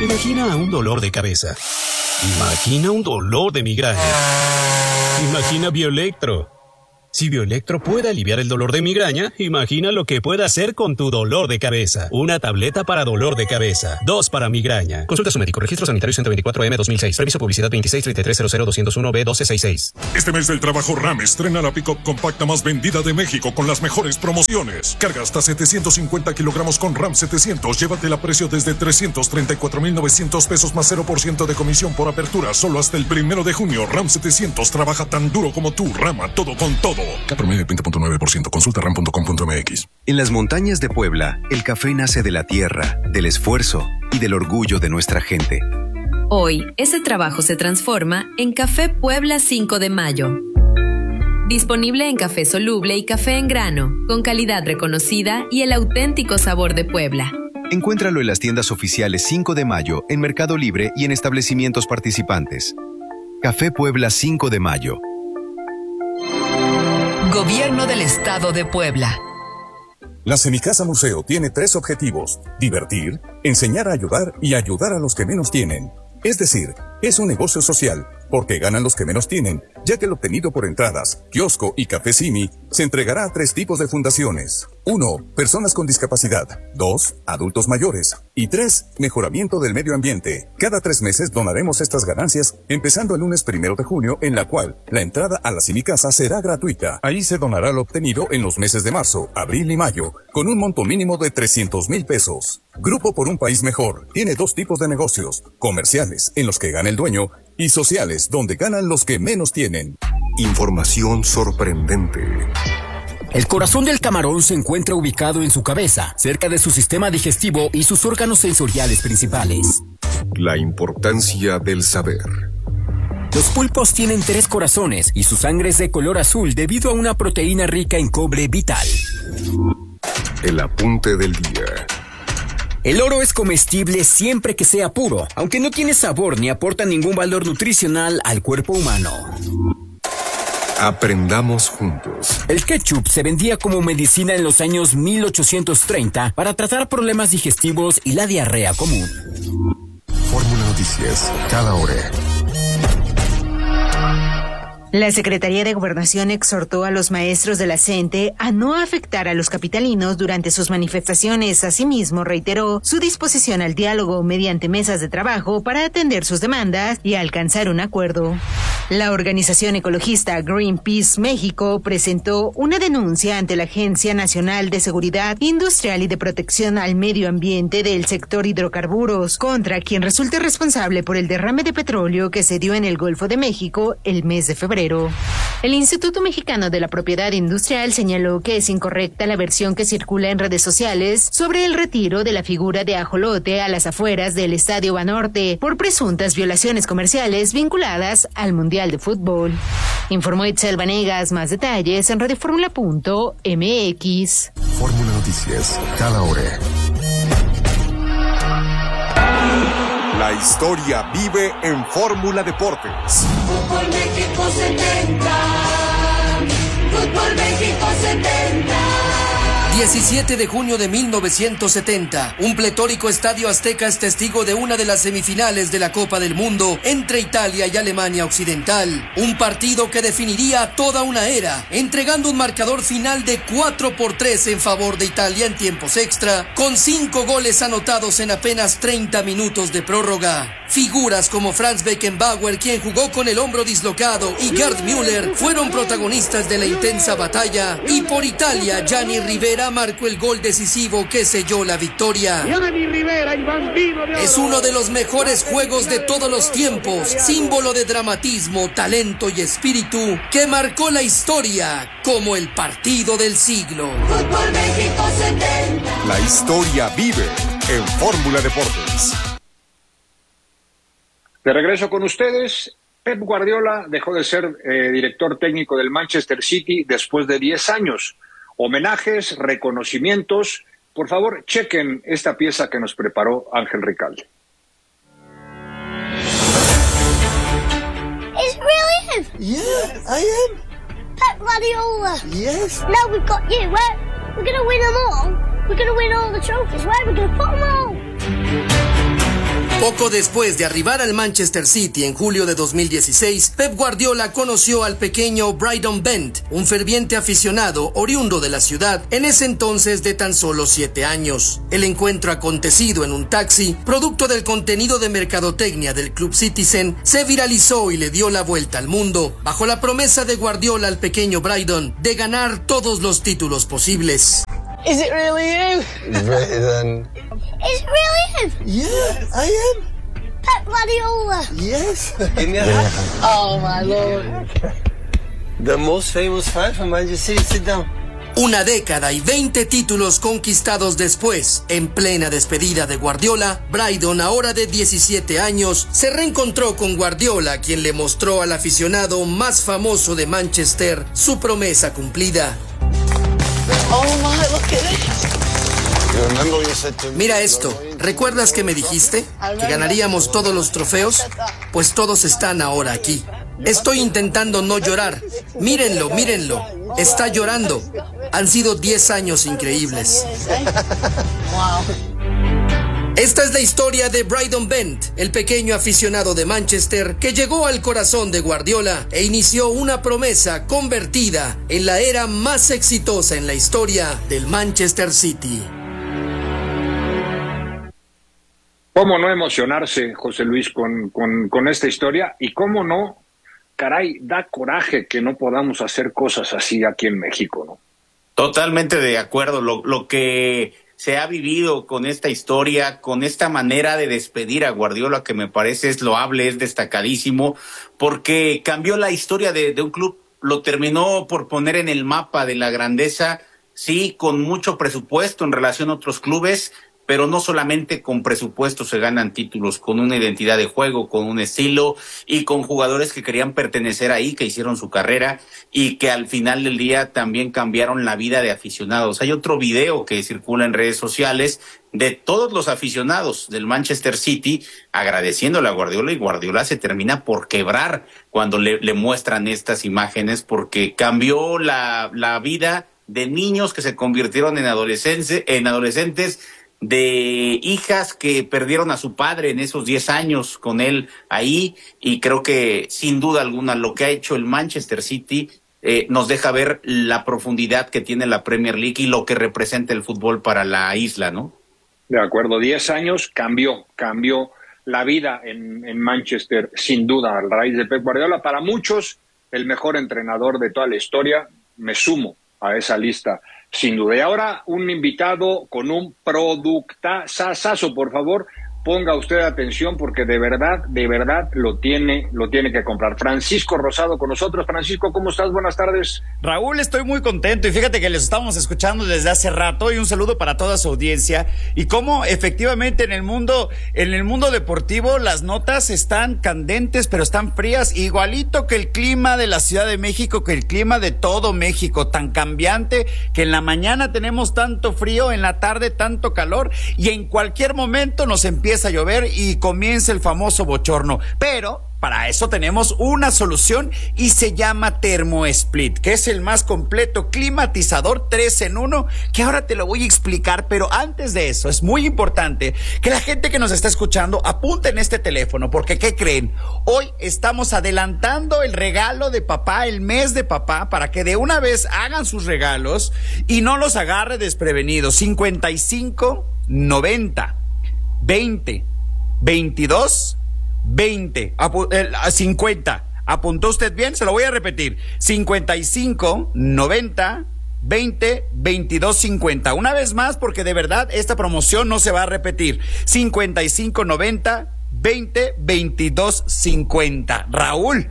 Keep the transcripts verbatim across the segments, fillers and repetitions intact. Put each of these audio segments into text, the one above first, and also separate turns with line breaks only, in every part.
Imagina un dolor de cabeza. Imagina un dolor de migraña. Imagina Bioelectro. Si Bioelectro puede aliviar el dolor de migraña, imagina lo que puede hacer con tu dolor de cabeza. Una tableta para dolor de cabeza. Dos para migraña. Consulta a su médico. Registro sanitario ciento veinticuatro M dos mil seis. Previso publicidad veintiséis treinta y tres cero cero doscientos uno B doce sesenta y seis.
Este mes del trabajo RAM estrena la pick-up compacta más vendida de México con las mejores promociones. Carga hasta setecientos cincuenta kilogramos con RAM setecientos. Llévatela a precio desde trescientos treinta y cuatro mil novecientos pesos más cero por ciento de comisión por apertura. Solo hasta el primero de junio. RAM setecientos trabaja tan duro como tú. Rama todo con todo. K promedio veinte punto nueve por ciento. Consulta ram punto com punto m x.
En las montañas de Puebla, el café nace de la tierra, del esfuerzo y del orgullo de nuestra gente.
Hoy, ese trabajo se transforma en Café Puebla cinco de mayo. Disponible en café soluble y café en grano, con calidad reconocida y el auténtico sabor de Puebla.
Encuéntralo en las tiendas oficiales cinco de mayo, en Mercado Libre y en establecimientos participantes. Café Puebla cinco de mayo.
Gobierno del Estado de Puebla.
La Semicasa Museo tiene tres objetivos: divertir, enseñar a ayudar y ayudar a los que menos tienen. Es decir, es un negocio social, porque ganan los que menos tienen, ya que el obtenido por entradas, kiosco y café Simi se entregará a tres tipos de fundaciones. Uno, personas con discapacidad. Dos, adultos mayores. Y tres, mejoramiento del medio ambiente. Cada tres meses donaremos estas ganancias, empezando el lunes primero de junio, en la cual la entrada a la Semicasa será gratuita. Ahí se donará lo obtenido en los meses de marzo, abril y mayo, con un monto mínimo de trescientos mil pesos. Grupo por un País Mejor tiene dos tipos de negocios: comerciales, en los que gana el dueño, y sociales, donde ganan los que menos tienen.
Información sorprendente.
El corazón del camarón se encuentra ubicado en su cabeza, cerca de su sistema digestivo y sus órganos sensoriales principales.
La importancia del saber.
Los pulpos tienen tres corazones y su sangre es de color azul debido a una proteína rica en cobre vital.
El apunte del día.
El oro es comestible siempre que sea puro, aunque no tiene sabor ni aporta ningún valor nutricional al cuerpo humano.
Aprendamos juntos.
El ketchup se vendía como medicina en los años mil ochocientos treinta para tratar problemas digestivos y la diarrea común.
Fórmula Noticias, cada hora.
La Secretaría de Gobernación exhortó a los maestros de la C E N T E a no afectar a los capitalinos durante sus manifestaciones. Asimismo, reiteró su disposición al diálogo mediante mesas de trabajo para atender sus demandas y alcanzar un acuerdo. La organización ecologista Greenpeace México presentó una denuncia ante la Agencia Nacional de Seguridad Industrial y de Protección al Medio Ambiente del sector hidrocarburos contra quien resulte responsable por el derrame de petróleo que se dio en el Golfo de México el mes de febrero. El Instituto Mexicano de la Propiedad Industrial señaló que es incorrecta la versión que circula en redes sociales sobre el retiro de la figura de ajolote a las afueras del Estadio Banorte por presuntas violaciones comerciales vinculadas al Mundial de Fútbol. Informó Itzel Vanegas. Más detalles en radioformula punto m x.
Fórmula Noticias, cada hora. La historia vive en Fórmula Deportes.
Fútbol México setenta. Fútbol México setenta.
diecisiete de junio de mil novecientos setenta, un pletórico estadio azteca es testigo de una de las semifinales de la Copa del Mundo entre Italia y Alemania Occidental. Un partido que definiría toda una era, entregando un marcador final de cuatro por tres en favor de Italia en tiempos extra, con cinco goles anotados en apenas treinta minutos de prórroga. Figuras como Franz Beckenbauer, quien jugó con el hombro dislocado, y Gerd Müller fueron protagonistas de la intensa batalla, y por Italia, Gianni Rivera marcó el gol decisivo que selló la victoria. Es uno de los mejores juegos de todos los tiempos, símbolo de dramatismo, talento y espíritu, que marcó la historia como el partido del siglo.
Fútbol México setenta.
La historia vive en Fórmula Deportes.
De regreso con ustedes. Pep Guardiola dejó de ser eh, director técnico del Manchester City después de diez años. Homenajes, reconocimientos. Por favor, chequen esta pieza que nos preparó Ángel Ricalde.
It's really him.
Yeah, I am.
Pep Guardiola.
Yes.
Now we've got you. Where we're going to win them all. We're going to win all the trophies. Where are we going to put them all?
Poco después de arribar al Manchester City en julio de dos mil dieciséis, Pep Guardiola conoció al pequeño Brydon Bent, un ferviente aficionado oriundo de la ciudad, en ese entonces de tan solo siete años. El encuentro acontecido en un taxi, producto del contenido de mercadotecnia del Club Citizen, se viralizó y le dio la vuelta al mundo, bajo la promesa de Guardiola al pequeño Brydon de ganar todos los títulos posibles.
Is it really you?
Brydon. Is it really him?
Yeah, I am.
Pep Guardiola.
Yes. Oh my lord. The most famous fan from Manchester City. Sit down.
Una década y veinte títulos conquistados después, en plena despedida de Guardiola, Brydon, ahora de diecisiete años, se reencontró con Guardiola, quien le mostró al aficionado más famoso de Manchester su promesa cumplida.
Oh my, look at this.
Mira esto, ¿recuerdas que me dijiste que ganaríamos todos los trofeos? Pues todos están ahora aquí. Estoy intentando no llorar. Mírenlo, mírenlo. Está llorando. Han sido diez años increíbles. Esta es la historia de Brydon Bent, el pequeño aficionado de Manchester que llegó al corazón de Guardiola e inició una promesa convertida en la era más exitosa en la historia del Manchester City.
¿Cómo no emocionarse, José Luis, con, con, con esta historia? Y cómo no, caray, da coraje que no podamos hacer cosas así aquí en México, ¿no?
Totalmente de acuerdo. Lo, lo que se ha vivido con esta historia, con esta manera de despedir a Guardiola, que me parece es loable, es destacadísimo, porque cambió la historia de, de un club, lo terminó por poner en el mapa de la grandeza, sí, con mucho presupuesto en relación a otros clubes, pero no solamente con presupuesto se ganan títulos, con una identidad de juego, con un estilo y con jugadores que querían pertenecer ahí, que hicieron su carrera y que al final del día también cambiaron la vida de aficionados. Hay otro video que circula en redes sociales de todos los aficionados del Manchester City agradeciéndole a Guardiola, y Guardiola se termina por quebrar cuando le, le muestran estas imágenes, porque cambió la, la vida de niños que se convirtieron en adolescentes, en adolescentes, de hijas que perdieron a su padre en esos diez años con él ahí, y creo que sin duda alguna lo que ha hecho el Manchester City eh, nos deja ver la profundidad que tiene la Premier League y lo que representa el fútbol para la isla, ¿no?
De acuerdo, diez años cambió, cambió la vida en, en Manchester, sin duda, a raíz de Pep Guardiola. Para muchos, el mejor entrenador de toda la historia, me sumo a esa lista, sin duda. Y ahora un invitado con un productazazo, por favor, ponga usted atención porque de verdad, de verdad lo tiene, lo tiene que comprar. Francisco Rosado con nosotros. Francisco, ¿cómo estás? Buenas tardes.
Raúl, estoy muy contento y fíjate que les estamos escuchando desde hace rato, y un saludo para toda su audiencia. Y cómo efectivamente en el mundo, en el mundo deportivo las notas están candentes, pero están frías, igualito que el clima de la Ciudad de México, que el clima de todo México, tan cambiante que en la mañana tenemos tanto frío, en la tarde tanto calor, y en cualquier momento nos empieza a llover y comienza el famoso bochorno. Pero para eso tenemos una solución y se llama ThermoSplit, que es el más completo climatizador tres en uno, que ahora te lo voy a explicar. Pero antes de eso es muy importante que la gente que nos está escuchando apunte en este teléfono, porque ¿qué creen? Hoy estamos adelantando el regalo de papá, el mes de papá, para que de una vez hagan sus regalos y no los agarre desprevenidos. cincuenta y cinco noventa veinte, veintidós, veinte, apu- eh, cincuenta. ¿Apuntó usted bien? Se lo voy a repetir. cincuenta y cinco, noventa, veinte, veintidós, cincuenta. Una vez más, porque de verdad esta promoción no se va a repetir. cincuenta y cinco, noventa, veinte, veintidós, cincuenta. Raúl.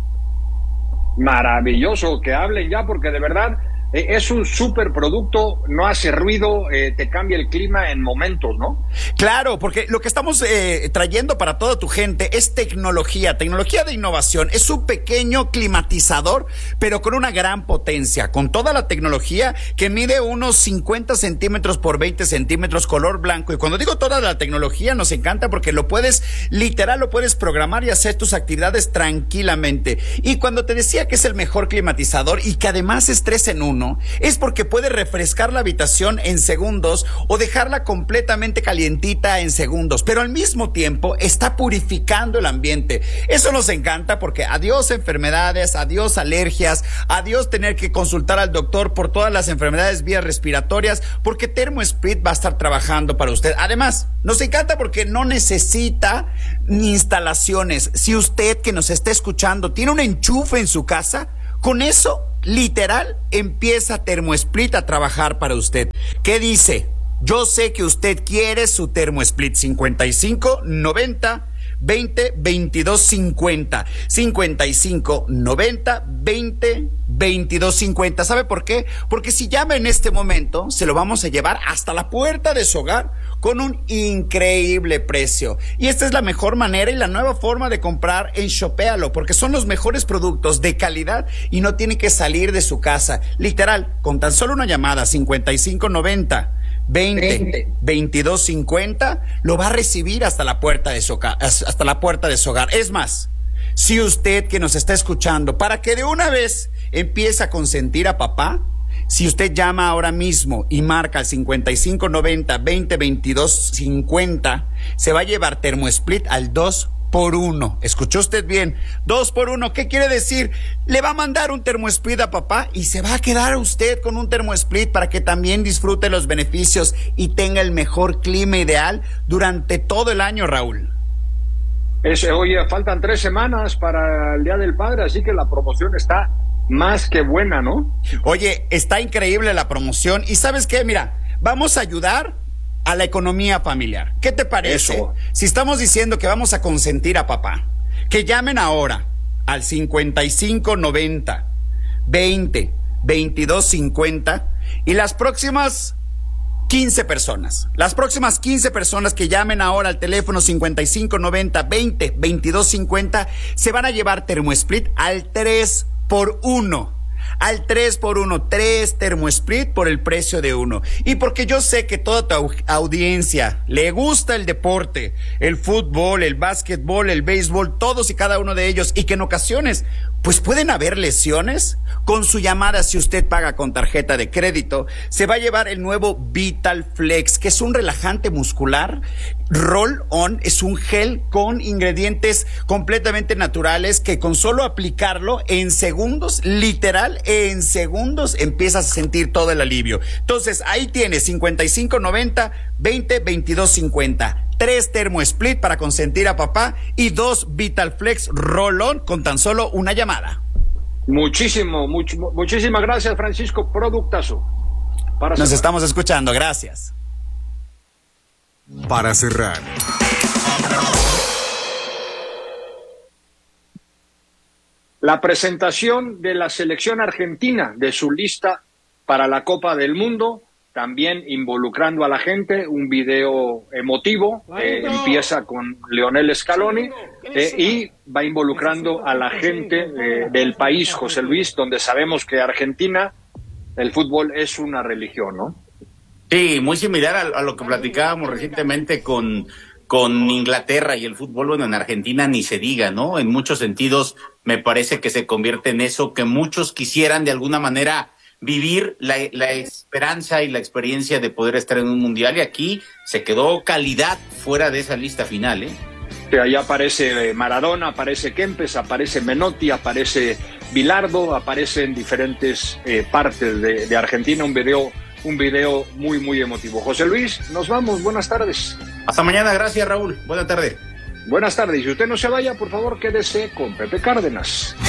Maravilloso que hablen ya, porque de verdad eh, es un súper producto, no hace ruido, eh, te cambia el clima en momentos, ¿no?
Claro, porque lo que estamos eh, trayendo para toda tu gente es tecnología, tecnología de innovación. Es un pequeño climatizador, pero con una gran potencia, con toda la tecnología que mide unos cincuenta centímetros por veinte centímetros, color blanco. Y cuando digo toda la tecnología, nos encanta porque lo puedes, literal, lo puedes programar y hacer tus actividades tranquilamente. Y cuando te decía que es el mejor climatizador y que además es tres en uno, uno es porque puede refrescar la habitación en segundos o dejarla completamente calientita en segundos, pero al mismo tiempo está purificando el ambiente. Eso nos encanta porque adiós enfermedades, adiós alergias, adiós tener que consultar al doctor por todas las enfermedades vías respiratorias, porque ThermoSplit va a estar trabajando para usted. Además, nos encanta porque no necesita ni instalaciones. Si usted que nos está escuchando tiene un enchufe en su casa, con eso, literal, empieza ThermoSplit a trabajar para usted. ¿Qué dice? Yo sé que usted quiere su ThermoSplit. Cincuenta y cinco noventa veinte veintidós cincuenta, cincuenta y cinco noventa veinte veintidós cincuenta. ¿Sabe por qué? Porque si llama en este momento, se lo vamos a llevar hasta la puerta de su hogar con un increíble precio. Y esta es la mejor manera y la nueva forma de comprar en Shopéalo, porque son los mejores productos de calidad y no tiene que salir de su casa. Literal, con tan solo una llamada, cincuenta y cinco noventa veinte veintidós cincuenta, lo va a recibir hasta la puerta de su hogar, hasta la puerta de su hogar. Es más, si usted que nos está escuchando, para que de una vez empiece a consentir a papá, si usted llama ahora mismo y marca al cincuenta y cinco noventa veinte veintidós cincuenta, se va a llevar ThermoSplit al dos por uno. ¿Escuchó usted bien? dos por uno. ¿Qué quiere decir? Le va a mandar un ThermoSplit a papá y se va a quedar usted con un ThermoSplit para que también disfrute los beneficios y tenga el mejor clima ideal durante todo el año, Raúl.
Es, oye, faltan tres semanas para el Día del Padre, así que la promoción está más que buena, ¿no?
Oye, está increíble la promoción. Y ¿sabes qué? Mira, vamos a ayudar a la economía familiar. ¿Qué te parece? Eso. Si estamos diciendo que vamos a consentir a papá, que llamen ahora al cincuenta y cinco noventa veinte veintidós cincuenta y las próximas quince personas, las próximas quince personas que llamen ahora al teléfono cincuenta y cinco noventa veinte veintidós cincuenta se van a llevar ThermoSplit al tres por uno. Al tres por uno, tres ThermoSplit por el precio de uno. Y porque yo sé que toda tu audiencia le gusta el deporte, el fútbol, el básquetbol, el béisbol, todos y cada uno de ellos, y que en ocasiones pues pueden haber lesiones. Con su llamada, si usted paga con tarjeta de crédito, se va a llevar el nuevo Vital Flex, que es un relajante muscular. Roll On es un gel con ingredientes completamente naturales que con solo aplicarlo en segundos, literal, en segundos empiezas a sentir todo el alivio. Entonces, ahí tienes cincuenta y cinco noventa veinte veintidós cincuenta. Tres ThermoSplit para consentir a papá y dos Vital Flex Roll On con tan solo una llamada.
Muchísimo, much, muchísimas gracias, Francisco. Productazo.
Para Nos cerrar. Estamos escuchando, gracias.
Para cerrar.
La presentación de la selección argentina de su lista para la Copa del Mundo, también involucrando a la gente, un video emotivo, eh, empieza con Lionel Scaloni eh, y va involucrando a la gente eh, del país, José Luis, donde sabemos que Argentina, el fútbol es una religión, ¿no?
Sí, muy similar a, a lo que platicábamos recientemente con, con Inglaterra y el fútbol. Bueno, en Argentina ni se diga, ¿no? En muchos sentidos me parece que se convierte en eso que muchos quisieran de alguna manera vivir la, la esperanza y la experiencia de poder estar en un mundial, y aquí se quedó calidad fuera de esa lista final, ¿eh?
Que allá aparece Maradona, aparece Kempes, aparece Menotti, aparece Bilardo, aparece en diferentes eh, partes de, de Argentina, un video, un video muy, muy emotivo. José Luis, nos vamos, buenas tardes.
Hasta mañana, gracias Raúl, buena tarde.
Buenas tardes, y usted no se vaya, por favor, quédese con Pepe Cárdenas.